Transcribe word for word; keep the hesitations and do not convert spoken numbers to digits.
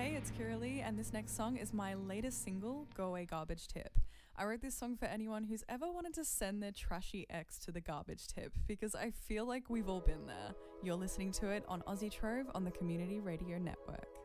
Hey, it's Kira Lee, and this next song is my latest single, Go Away Garbage Tip. I wrote this song for anyone who's ever wanted to send their trashy ex to the garbage tip, because I feel like we've all been there. You're listening to it on Aussie Trove on the Community Radio Network.